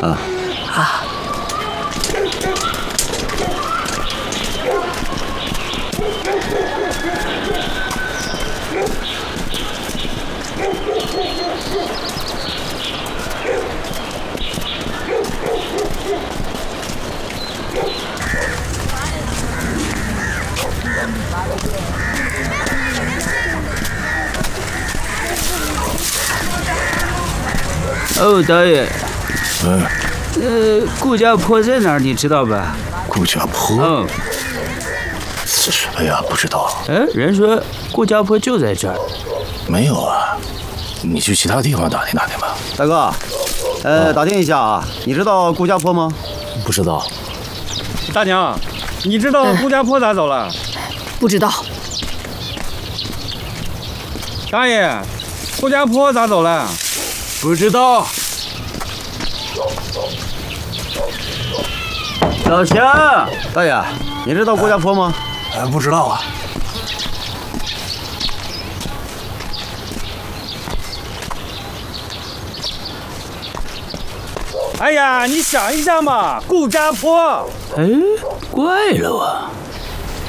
啊啊！ 哦，导演，顾家坡在哪儿？你知道吧？ 顾家坡？ 嗯， 哎呀，不知道。 哎，人说顾家坡就在这儿。 没有啊，你去其他地方打听打听吧。 大哥，打听一下啊，你知道顾家坡吗？ 不知道。 大娘，你知道顾家坡咋走了？ 不知道。 大爷，顾家坡咋走了？ 不知道。老乡， 大爷，你知道顾家坡吗？ 不知道啊。 哎呀，你想一下嘛，顾家坡。 哎，怪了啊。